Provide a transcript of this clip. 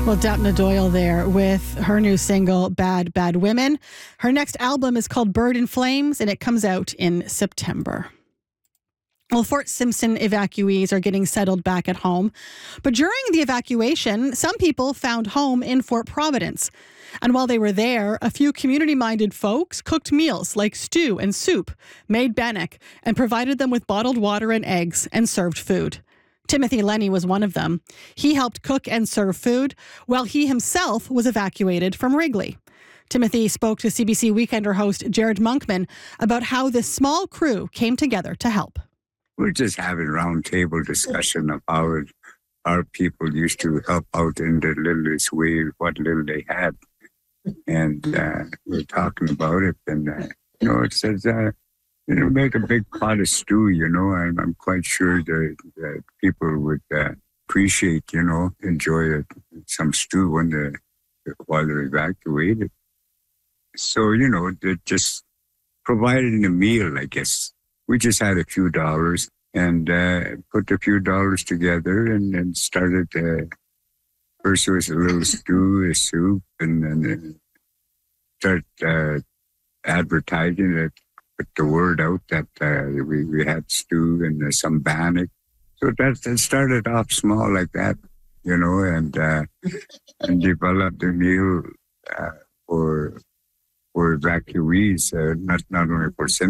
Well, Doutna Doyle there with her new single, Bad, Bad Women. Her next album is called Bird in Flames, and it comes out in September. Well, Fort Simpson evacuees are getting settled back at home. But during the evacuation, some people found home in Fort Providence. And while they were there, a few community-minded folks cooked meals like stew and soup, made bannock, and provided them with bottled water and eggs and served food. Timothy Lenny was one of them. He helped cook and serve food while he himself was evacuated from Wrigley. Timothy spoke to CBC Weekender host Jared Monkman about how this small crew came together to help. We're just having roundtable discussion of how our people used to help out in the littlest way, what little they had. And we're talking about it. And, it says, make a big pot of stew, I'm quite sure that people would appreciate, enjoy some stew while they're evacuated. So, they're just providing a meal, I guess. We just had a few dollars and put a few dollars together and started, first was a little stew, a soup, and then start advertising it. Put the word out that we had stew and some bannock. So that started off small like that, and developed a meal for evacuees, not only for